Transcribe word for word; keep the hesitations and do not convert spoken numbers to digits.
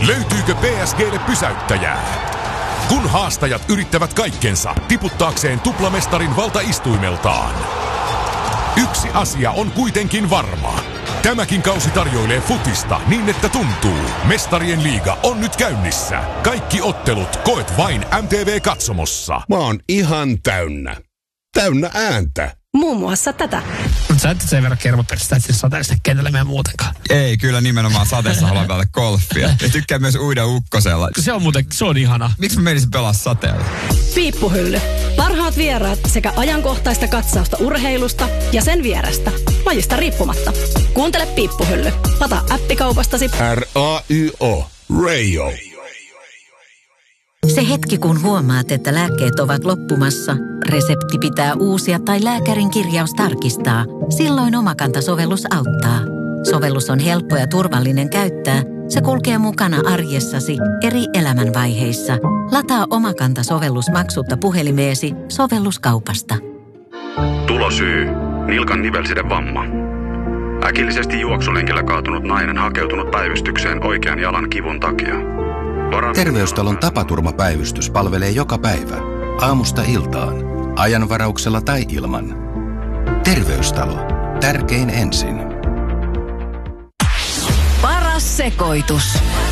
Löytyykö P S G:lle pysäyttäjää? Kun haastajat yrittävät kaikkensa tiputtaakseen tuplamestarin valtaistuimeltaan. Yksi asia on kuitenkin varma. Tämäkin kausi tarjoilee futista niin, että tuntuu. Mestarien liiga on nyt käynnissä. Kaikki ottelut koet vain M T V-katsomossa. Mä oon ihan täynnä. Täynnä ääntä. Muun muassa tätä. Mutta sä et sen verran kermoperistä, että sateellista kentällä meidän muutenkaan. Ei, kyllä nimenomaan sateessa haluan pelata golfia. Ja tykkään myös uida ukkosella. Se on muuten, se on ihana. Miksi mä menisin pelaa sateella? Piippuhylly. Parhaat vieraat sekä ajankohtaista katsausta urheilusta ja sen vierestä. Lajista riippumatta. Kuuntele Piippuhylly. Lataa appikaupastasi. R A Y O. Rayo. Se hetki, kun huomaat, että lääkkeet ovat loppumassa, resepti pitää uusia tai lääkärin kirjaus tarkistaa. Silloin Omakanta-sovellus auttaa. Sovellus on helppo ja turvallinen käyttää. Se kulkee mukana arjessasi eri elämänvaiheissa. Lataa Omakanta-sovellus maksutta puhelimeesi sovelluskaupasta. Tulosyy. Nilkan nivelsiden vamma. Äkillisesti juoksulenkillä kaatunut nainen hakeutunut päivystykseen oikean jalan kivun takia. Terveystalon tapaturmapäivystys palvelee joka päivä, aamusta iltaan, ajanvarauksella tai ilman. Terveystalo. Tärkein ensin. Paras sekoitus.